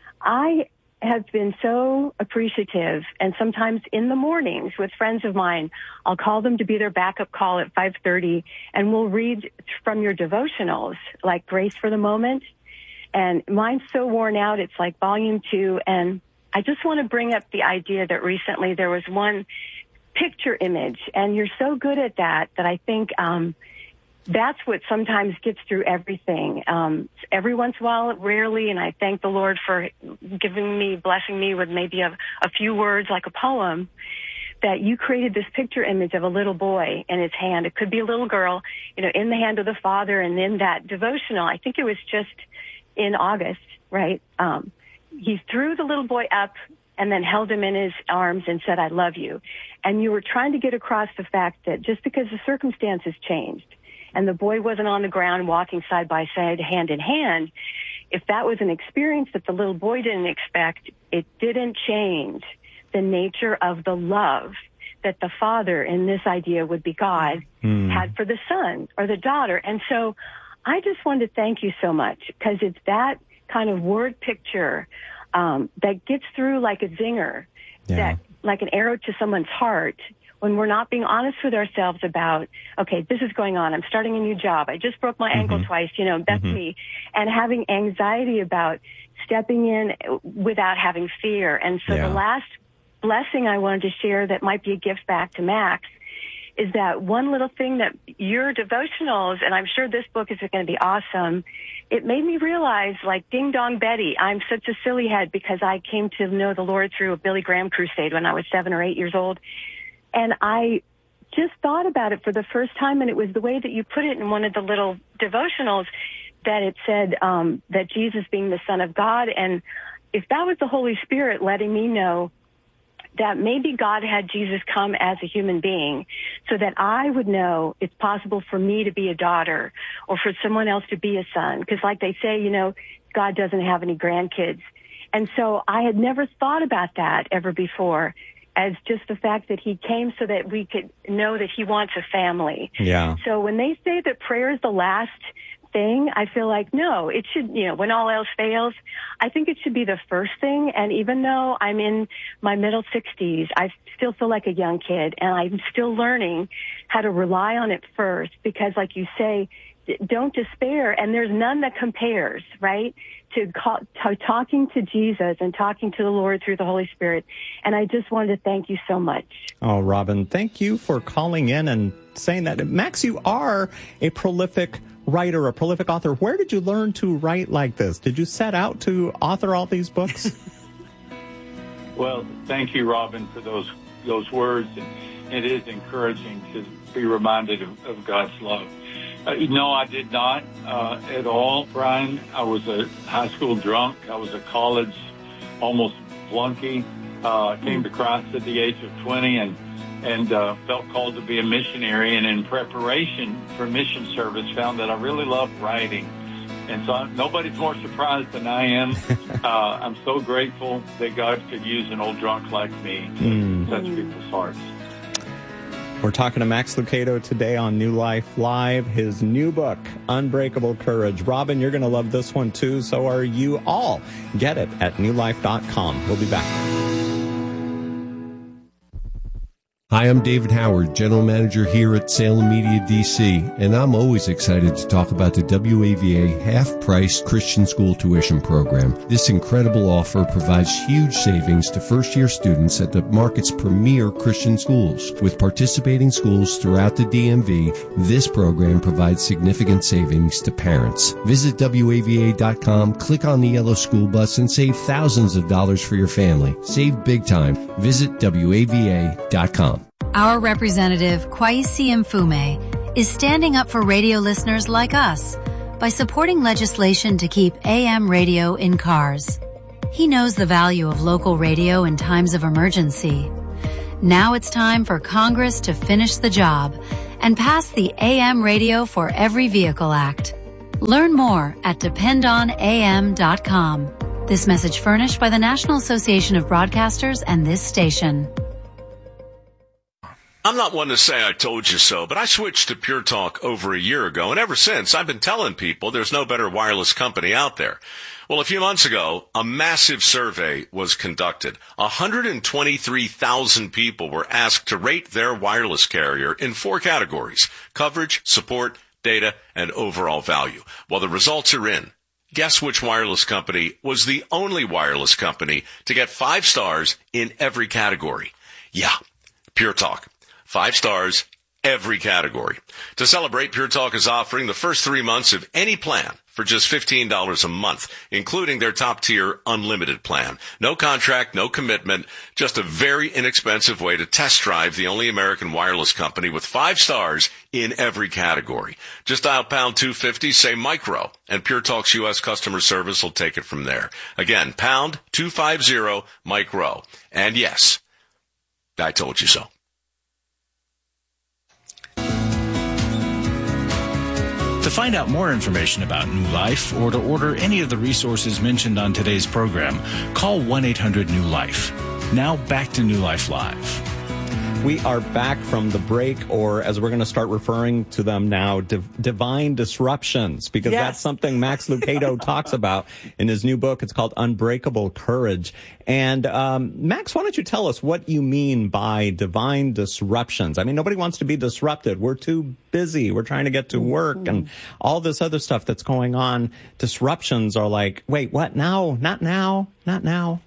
S1: I have been so appreciative, and sometimes in the mornings with friends of mine, I'll call them to be their backup call at 5:30, and we'll read from your devotionals, like Grace for the Moment. And mine's so worn out, it's like volume 2. And I just want to bring up the idea that recently there was one picture image, and you're so good at that I think that's what sometimes gets through everything. Every once in a while, rarely, and I thank the Lord for blessing me with maybe a few words like a poem, that you created this picture image of a little boy in his hand. It could be a little girl, in the hand of the Father. And in that devotional, I think it was just in August, right? He threw the little boy up and then held him in his arms and said, "I love you." And you were trying to get across the fact that just because the circumstances changed and the boy wasn't on the ground walking side by side, hand in hand, if that was an experience that the little boy didn't expect, it didn't change the nature of the love that the Father, in this idea would be God, had for the son or the daughter. And so I just wanted to thank you so much, because it's that kind of word picture that gets through like a zinger, that like an arrow to someone's heart, when we're not being honest with ourselves about, okay, this is going on. I'm starting a new job. I just broke my ankle twice. That's me. And having anxiety about stepping in without having fear. And so the last blessing I wanted to share that might be a gift back to Max is that one little thing that your devotionals, and I'm sure this book is going to be awesome, it made me realize, like, Ding Dong Betty, I'm such a silly head because I came to know the Lord through a Billy Graham crusade when I was 7 or 8 years old. And I just thought about it for the first time, and it was the way that you put it in one of the little devotionals, that it said that Jesus being the Son of God. And if that was the Holy Spirit letting me know that maybe God had Jesus come as a human being so that I would know it's possible for me to be a daughter or for someone else to be a son. Because like they say, God doesn't have any grandkids. And so I had never thought about that ever before, as just the fact that he came so that we could know that he wants a family.
S15: Yeah.
S1: So when they say that prayer is the last thing, I feel like, no, it should, when all else fails, I think it should be the first thing. And even though I'm in my middle 60s, I still feel like a young kid, and I'm still learning how to rely on it first, because like you say, don't despair. And there's none that compares, right, to talking to Jesus and talking to the Lord through the Holy Spirit. And I just wanted to thank you so much.
S15: Oh, Robin, thank you for calling in and saying that. Max, you are a prolific writer, a prolific author. Where did you learn to write like this? Did you set out to author all these books?
S16: Well, thank you, Robin, for those words. And it is encouraging to be reminded of God's love. No, I did not at all, Brian. I was a high school drunk. I was a college almost flunky. Came to Christ at the age of 20 and felt called to be a missionary. And in preparation for mission service, found that I really loved writing. And so nobody's more surprised than I am. I'm so grateful that God could use an old drunk like me to touch people's hearts.
S15: We're talking to Max Lucado today on New Life Live, his new book, Unbreakable Courage. Robin, you're going to love this one too. So are you all. Get it at newlife.com. We'll be back.
S3: Hi, I'm David Howard, General Manager here at Salem Media DC, and I'm always excited to talk about the WAVA half-price Christian school tuition program. This incredible offer provides huge savings to first-year students at the market's premier Christian schools. With participating schools throughout the DMV, this program provides significant savings to parents. Visit WAVA.com, click on the yellow school bus, and save thousands of dollars for your family. Save big time. Visit WAVA.com.
S5: Our representative, Kwesi Mfume, is standing up for radio listeners like us by supporting legislation to keep AM radio in cars. He knows the value of local radio in times of emergency. Now it's time for Congress to finish the job and pass the AM Radio for Every Vehicle Act. Learn more at dependonam.com. This message furnished by the National Association of Broadcasters and this station.
S23: I'm not one to say I told you so, but I switched to Pure Talk over a year ago, and ever since I've been telling people there's no better wireless company out there. Well, a few months ago, a massive survey was conducted. 123,000 people were asked to rate their wireless carrier in 4 categories: coverage, support, data, and overall value. Well, the results are in. Guess which wireless company was the only wireless company to get 5 stars in every category? Yeah, Pure Talk. 5 stars, every category. To celebrate, Pure Talk is offering the first 3 months of any plan for just $15 a month, including their top-tier unlimited plan. No contract, no commitment, just a very inexpensive way to test drive the only American wireless company with 5 stars in every category. Just dial pound 250, say micro, and Pure Talk's U.S. customer service will take it from there. Again, pound 250 micro. And yes, I told you so.
S14: To find out more information about New Life or to order any of the resources mentioned on today's program, call 1-800-NEW-LIFE. Now back to New Life Live.
S15: We are back from the break, or as we're going to start referring to them now, divine disruptions, because that's something Max Lucado talks about in his new book. It's called Unbreakable Courage. And Max, why don't you tell us what you mean by divine disruptions? I mean, nobody wants to be disrupted. We're too busy. We're trying to get to work and all this other stuff that's going on. Disruptions are like, wait, what? Now? Not now? Not now?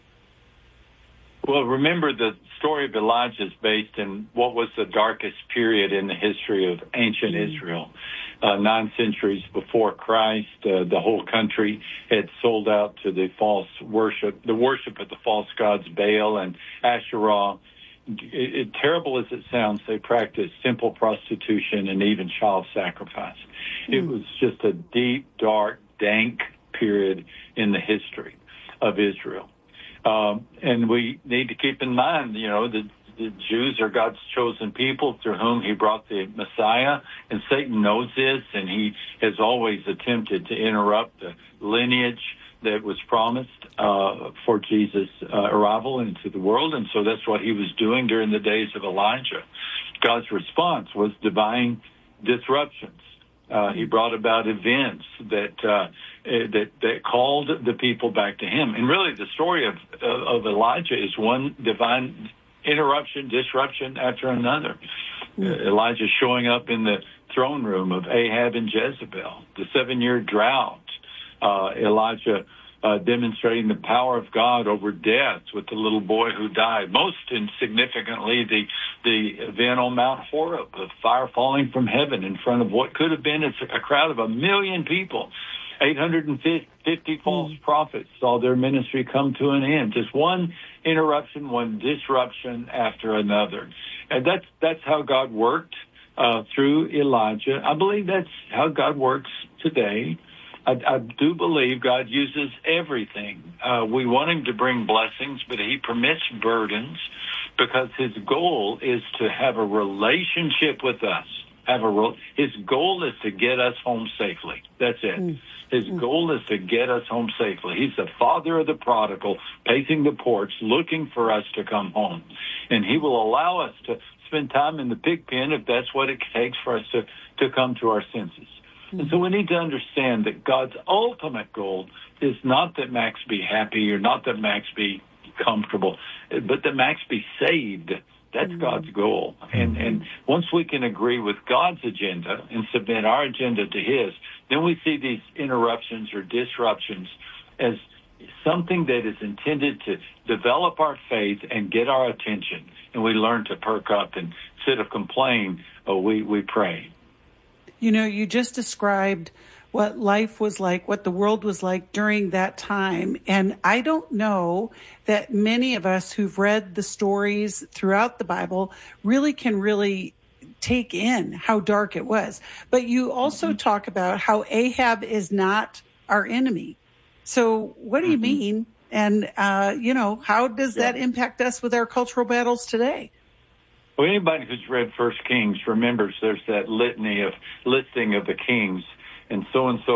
S16: Well, remember the story of Elijah is based in what was the darkest period in the history of ancient Israel. 9 centuries before Christ, the whole country had sold out to the worship of the false gods Baal and Asherah. Terrible as it sounds, they practiced simple prostitution and even child sacrifice. It was just a deep, dark, dank period in the history of Israel. And we need to keep in mind, the Jews are God's chosen people through whom he brought the Messiah, and Satan knows this, and he has always attempted to interrupt the lineage that was promised for Jesus' arrival into the world, and so that's what he was doing during the days of Elijah. God's response was divine disruptions. He brought about events that called the people back to him. And really, the story of Elijah is one divine interruption, disruption after another. Elijah showing up in the throne room of Ahab and Jezebel, the 7-year drought. Elijah demonstrating the power of God over death with the little boy who died. Most insignificantly, the event on Mount Horeb of fire falling from heaven in front of what could have been a crowd of 1 million people. 850 false prophets saw their ministry come to an end. Just one interruption, one disruption after another. And that's how God worked through Elijah. I believe that's how God works today. I do believe God uses everything. We want him to bring blessings, but he permits burdens because his goal is to have a relationship with us. His goal is to get us home safely. That's it. His goal is to get us home safely. He's the father of the prodigal, pacing the porch, looking for us to come home. And he will allow us to spend time in the pig pen if that's what it takes for us to come to our senses. And so we need to understand that God's ultimate goal is not that Max be happy or not that Max be comfortable, but that Max be saved. That's God's goal. And once we can agree with God's agenda and submit our agenda to his, then we see these interruptions or disruptions as something that is intended to develop our faith and get our attention. And we learn to perk up, and instead of complain, we pray.
S17: You know, you just described what life was like, what the world was like during that time. And I don't know that many of us who've read the stories throughout the Bible really can take in how dark it was. But you also talk about how Ahab is not our enemy. So what do you mean? And, how does that impact us with our cultural battles today?
S16: Well, anybody who's read 1 Kings remembers there's that listing of the kings, and so